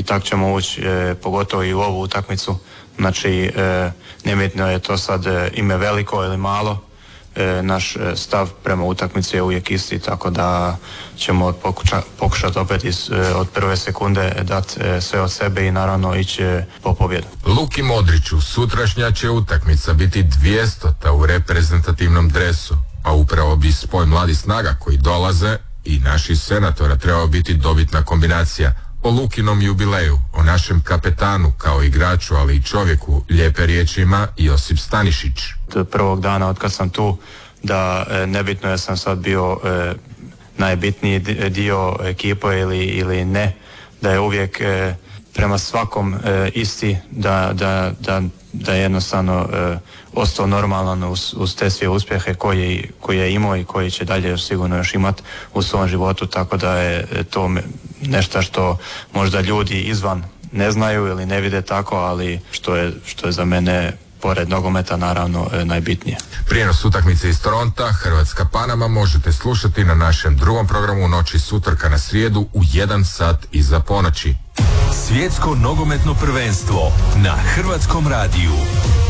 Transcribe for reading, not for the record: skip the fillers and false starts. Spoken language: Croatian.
tako ćemo ući pogotovo i u ovu utakmicu. Znači, nebitno je to sad ime veliko ili malo, naš stav prema utakmici je uvijek isti, tako da ćemo pokušati opet od prve sekunde dati sve od sebe i naravno ići po pobjedu. Luki Modriću sutrašnja će utakmica biti 200. u reprezentativnom dresu, a upravo bi spoj mladih snaga koji dolaze i naših senatora trebao biti dobitna kombinacija. O Lukinom jubileju, o našem kapetanu kao igraču, ali i čovjeku, lijepe riječi ima Josip Stanišić. Od prvog dana od kad sam tu, da nebitno je sam sad bio najbitniji dio ekipe ili ne, da je uvijek prema svakom isti, da je jednostavno ostao normalan uz te sve uspjehe koje je imao i koji će dalje sigurno još imati u svom životu, tako da je to nešto što možda ljudi izvan ne znaju ili ne vide tako, ali što je za mene pored nogometa naravno najbitnije. Prijenos utakmice iz Toronta, Hrvatska-Panama možete slušati na našem drugom programu u noći s utorka na srijedu u 1 sat iza ponoći. Svjetsko nogometno prvenstvo na Hrvatskom radiju.